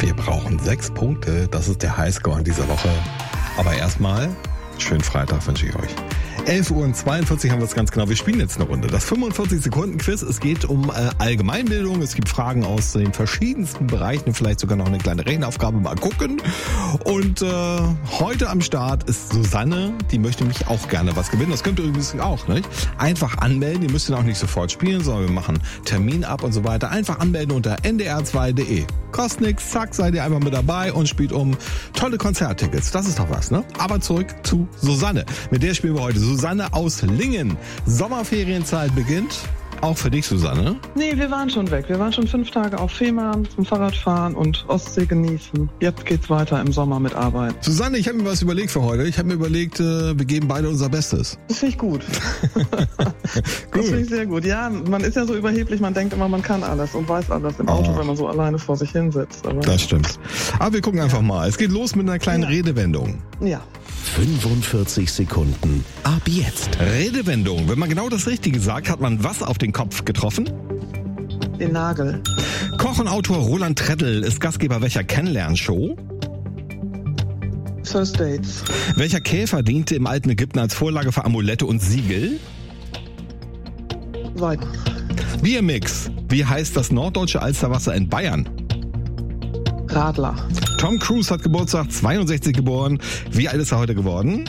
Wir brauchen 6 Punkte. Das ist der Highscore in dieser Woche. Aber erstmal, schönen Freitag wünsche ich euch. 11:42 Uhr haben wir es ganz genau. Wir spielen jetzt eine Runde. Das 45-Sekunden-Quiz. Es geht um Allgemeinbildung. Es gibt Fragen aus den verschiedensten Bereichen. Vielleicht sogar noch eine kleine Rechenaufgabe. Mal gucken. Und heute am Start ist Susanne. Die möchte mich auch gerne was gewinnen. Das könnt ihr übrigens auch, nicht? Einfach anmelden. Ihr müsst dann auch nicht sofort spielen, sondern wir machen Termin ab und so weiter. Einfach anmelden unter ndr2.de. Kostet nichts. Zack, seid ihr einfach mit dabei und spielt um tolle Konzerttickets. Das ist doch was, ne? Aber zurück zu Susanne. Mit der spielen wir heute. Susanne aus Lingen. Sommerferienzeit beginnt. Auch für dich, Susanne? Nee, wir waren schon weg. Wir waren schon 5 Tage auf Fehmarn zum Fahrradfahren und Ostsee genießen. Jetzt geht's weiter im Sommer mit Arbeit. Susanne, ich habe mir was überlegt für heute. Ich habe mir überlegt, wir geben beide unser Bestes. Das finde ich gut. Das finde ich sehr gut. Ja, man ist ja so überheblich, man denkt immer, man kann alles und weiß alles im Auto, wenn man so alleine vor sich hin sitzt. Aber das stimmt. Aber wir gucken einfach mal. Es geht los mit einer kleinen Redewendung. Ja. 45 Sekunden ab jetzt. Redewendung. Wenn man genau das Richtige sagt, hat man was auf den Kopf getroffen? Den Nagel. Koch und Autor Roland Trettl ist Gastgeber welcher Kennenlernshow? First Dates. Welcher Käfer diente im alten Ägypten als Vorlage für Amulette und Siegel? Weiter. Biermix. Wie heißt das norddeutsche Alsterwasser in Bayern? Radler. Tom Cruise hat Geburtstag, 62 geboren. Wie alt ist er heute geworden?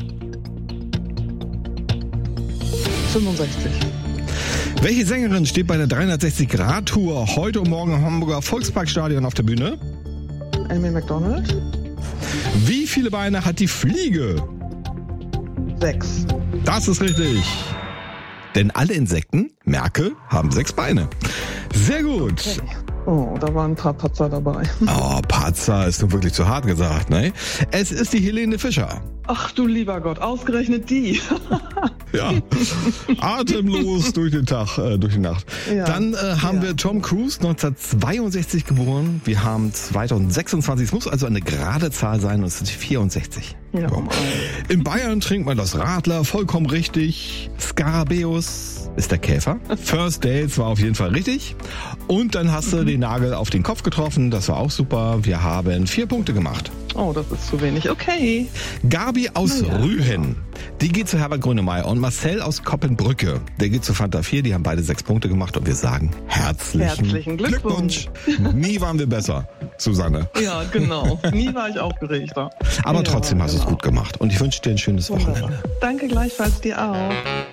65. Welche Sängerin steht bei der 360-Grad-Tour heute und morgen im Hamburger Volksparkstadion auf der Bühne? Amy McDonald. Wie viele Beine hat die Fliege? 6. Das ist richtig. Denn alle Insekten, merke, haben 6 Beine. Sehr gut. Okay. Oh, da waren ein paar Patzer dabei. Oh, Patzer ist nun wirklich zu hart gesagt, ne? Es ist die Helene Fischer. Ach du lieber Gott, ausgerechnet die. Ja, atemlos durch den Tag, durch die Nacht. Ja. Dann haben wir Tom Cruise, 1962 geboren. Wir haben 2026, es muss also eine gerade Zahl sein, und es sind 64. Ja. So. In Bayern trinkt man das Radler, vollkommen richtig. Skarabäus ist der Käfer. First Dates war auf jeden Fall richtig. Und dann hast du den Nagel auf den Kopf getroffen, das war auch super. Wir haben 4 Punkte gemacht. Oh, das ist zu wenig. Okay. Gabi aus Rühen, die geht zu Herbert Grönemeyer, und Marcel aus Koppenbrücke, der geht zu Fanta 4, die haben beide 6 Punkte gemacht und wir sagen herzlichen Glückwunsch. Nie waren wir besser, Susanne. Ja, genau. Nie war ich aufgeregter. Aber trotzdem hast du es gut gemacht und ich wünsche dir ein schönes Wochenende. Danke gleichfalls dir auch.